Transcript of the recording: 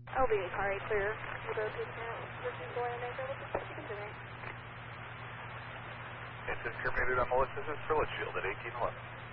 LV car 8 clear. You both can go in and make it. What you can do. It's terminated on Melissa. This is for Litchfield at 1811.